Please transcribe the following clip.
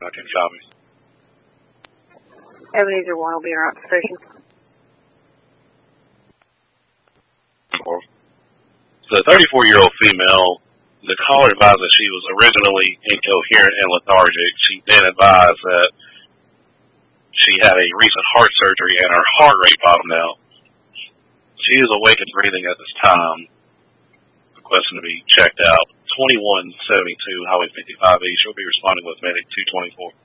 I can copy. Ebenezer 1 will be in our station. The 34-year-old female, the caller advised that she was originally incoherent and lethargic. She then advised that she had a recent heart surgery and her heart rate bottomed out. She is awake and breathing at this time. Requesting to be checked out. 2172 Highway 55E. She'll be responding with Medic 224.